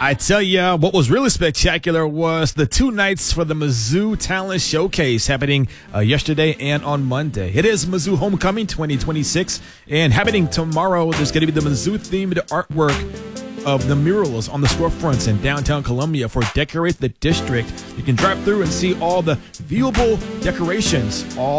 I tell you, what was really spectacular was the 2 nights for the Mizzou Talent Showcase happening yesterday and on Monday. It is Mizzou Homecoming 2026, and happening tomorrow, there's going to be the Mizzou-themed artwork of the murals on the storefronts in downtown Columbia for Decorate the District. You can drive through and see all the viewable decorations all